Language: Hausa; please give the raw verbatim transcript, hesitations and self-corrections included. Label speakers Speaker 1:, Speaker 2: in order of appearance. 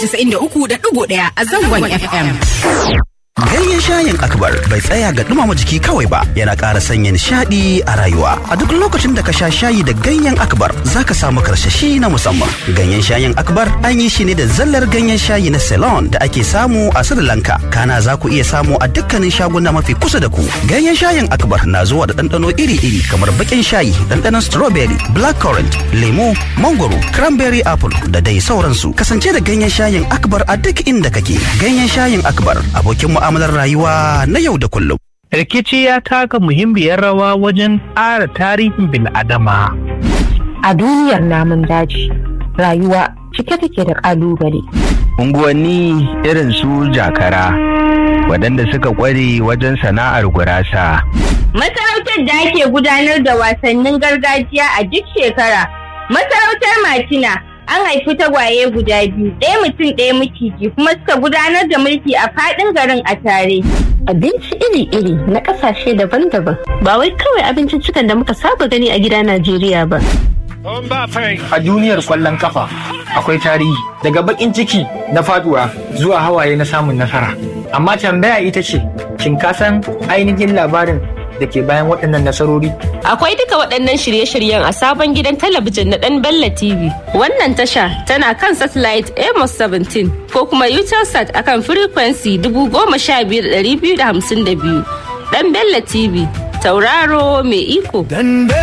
Speaker 1: casa'in da uku da ɗigo ɗaya a zangon F M.
Speaker 2: Ganyen shayin Akbar bai tsaya ga dumama jiki kawai ba, yana ƙara sanya nishaɗi a rayuwa. A duk lokacin da ka sha shayi da ganyen Akbar, za ka samu karsashi na musamman. Ganyen shayin Akbar an yi shi ne da zallar ganyen shayi na Ceylon da ake samu a Sri Lanka. Kana za ku iya samu a dukkanin shaguna mafi kusa da ku. Ganyen shayin Akbar na zuwa da ɗanɗano iri-iri kamar baƙin shayi, ɗanɗanon strawberry, blackcurrant, lemu, mangoro, cranberry apple da dai sauransu. Kasance da ganyen shayin Akbar a duk inda kake. Ganyen shayin Akbar abokin mu mu'amalar rayuwa na yau da kullum.
Speaker 3: Rikici ya taka muhimmiyar rawa wajen ƙara tarihin bil'adama.
Speaker 4: A duniyar namun daji, rayuwa cike take da ƙalubale.
Speaker 3: Unguwanni irin su Jakara, waɗanda suka ƙware wajen sana'ar gurasa.
Speaker 5: Masarautar da ake gudanar da wasannin gargajiya a duk shekara. Masarautar Matina an haifi tagwaye guda biyu, ɗaya mutum ɗaya miciji, kuma suka gudanar da mulki a faɗin garin a tare.
Speaker 4: Abinci iri-iri na ƙasashe daban-daban, ba wai kawai abinciccikan da muka saba gani a gida Najeriya ba.
Speaker 6: A duniyar ƙwallon kafa akwai tarihi, daga baƙin ciki na faduwa zuwa hawaye na samun nasara. Amma tambaya ita ce, shin ka san ainihin labarin da ke bayan waɗannan nasarori?
Speaker 7: Akwai duka waɗannan shirye-shiryen a sabon gidan talabijin na ɗan Bella T V. Wannan tasha tana kan satellite Amos seventeen ko kuma Utelsat akan frequency dubu goma sha biyar da ɗari biyu da hamsin da biyu. Ɗan Bella T V, tauraro mai iko.